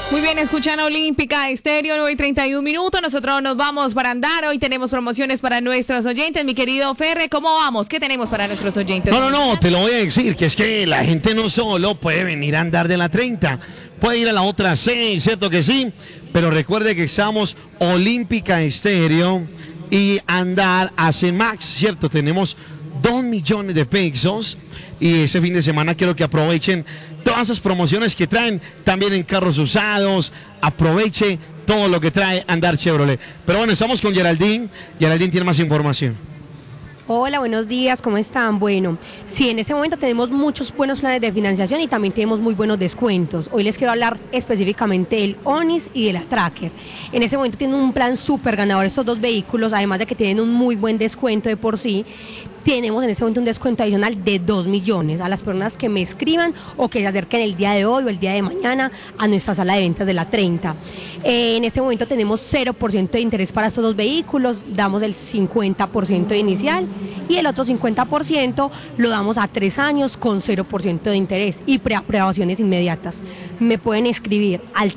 Muy bien, escuchan Olímpica Estéreo, 9:31 minutos. Nosotros nos vamos para andar. Hoy tenemos promociones para nuestros oyentes. Mi querido Ferre, ¿cómo vamos? ¿Qué tenemos para nuestros oyentes? No, te lo voy a decir, que es que la gente no solo puede venir a andar de la 30, puede ir a la otra 6, ¿cierto que sí? Pero recuerde que estamos Olímpica Estéreo y andar hace Max, ¿cierto? Tenemos 2 millones de pesos y ese fin de semana quiero que aprovechen todas esas promociones que traen también en carros usados. Aproveche todo lo que trae Andar Chevrolet. Pero bueno, estamos con Geraldine. Geraldine tiene más información. Hola, buenos días, ¿cómo están? Bueno, sí, en este momento tenemos muchos buenos planes de financiación y también tenemos muy buenos descuentos. Hoy les quiero hablar específicamente del Onix y de la Tracker. En este momento tienen un plan súper ganador estos dos vehículos, además de que tienen un muy buen descuento de por sí. Tenemos en este momento un descuento adicional de 2 millones a las personas que me escriban o que se acerquen el día de hoy o el día de mañana a nuestra sala de ventas de la 30. En este momento tenemos 0% de interés para estos dos vehículos, damos el 50% inicial y el otro 50% lo damos a 3 años con 0% de interés y preaprobaciones inmediatas. Me pueden escribir al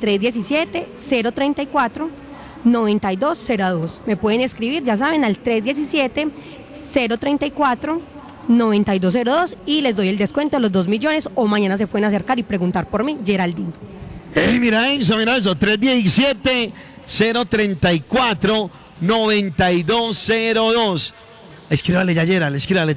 317-034-9202. Me pueden escribir, ya saben, al 317-034-9202 y les doy el descuento de los 2 millones o mañana se pueden acercar y preguntar por mí, Geraldine. Mira eso, 317-034-9202. Escríbale ya, Gerald, escríbale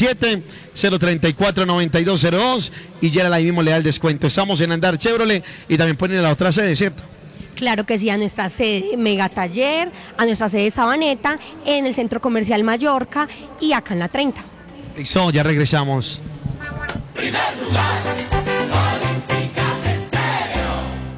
317-034-9202 y Gerald ahí mismo le da el descuento. Estamos en Andar Chevrolet y también ponen a la otra sede, ¿cierto? Claro que sí, a nuestra sede Mega Taller, a nuestra sede Sabaneta, en el Centro Comercial Mallorca y acá en la 30. Listo, ya regresamos. Primer lugar, Olímpica Estéreo.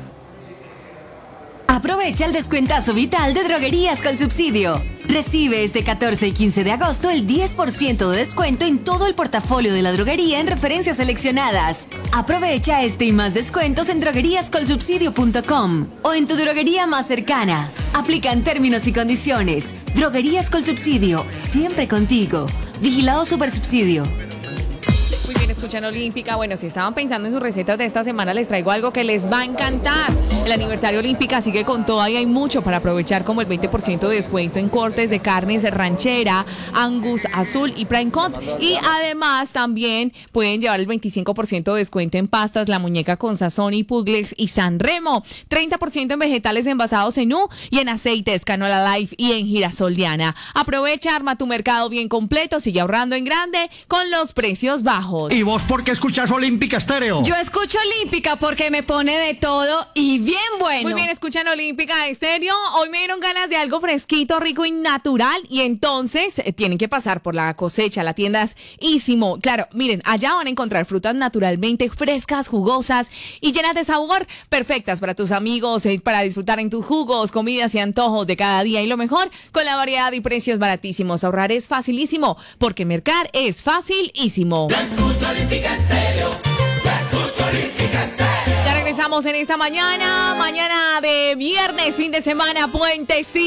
Aprovecha el descuentazo vital de Droguerías con Subsidio. Recibe este 14 y 15 de agosto el 10% de descuento en todo el portafolio de la droguería en referencias seleccionadas. Aprovecha este y más descuentos en drogueríascolsubsidio.com o en tu droguería más cercana. Aplican términos y condiciones. Droguerías con Subsidio, siempre contigo. Vigilado Supersubsidio. Muy bien, escuchan Olímpica. Bueno, si estaban pensando en sus recetas de esta semana, les traigo algo que les va a encantar. El aniversario Olímpica sigue con todo y hay mucho para aprovechar, como el 20% de descuento en cortes de carnes ranchera, Angus, Azul y Prime Cut. Y además también pueden llevar el 25% de descuento en pastas, La Muñeca con Sazón y Puglex y San Remo. 30% en vegetales envasados en U y en aceites Canola Life y en Girasol Diana. Aprovecha, arma tu mercado bien completo, sigue ahorrando en grande con los precios bajos. ¿Y vos por qué escuchas Olímpica Estéreo? Yo escucho Olímpica porque me pone de todo y bien bueno. Muy bien, escuchan Olímpica Estéreo. Hoy me dieron ganas de algo fresquito, rico y natural. Y entonces tienen que pasar por la cosecha, la tienda es Ísimo. Claro, miren, allá van a encontrar frutas naturalmente frescas, jugosas y llenas de sabor. Perfectas para tus amigos, para disfrutar en tus jugos, comidas y antojos de cada día. Y lo mejor, con la variedad y precios baratísimos. Ahorrar es facilísimo, porque mercar es facilísimo. Olímpica Estéreo. Escucho Olímpica Estéreo. Ya regresamos en esta mañana de viernes, fin de semana, puente.